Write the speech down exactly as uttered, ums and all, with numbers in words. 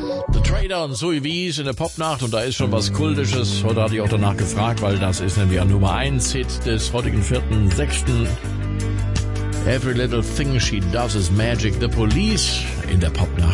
The Trader und Zoe Wies in der Popnacht und da ist schon was Kultisches. Heute hatte ich auch danach gefragt, weil das ist nämlich ein Nummer eins Hit des heutigen vierten sechsten Every Little Thing She Does Is Magic. The Police in der Popnacht.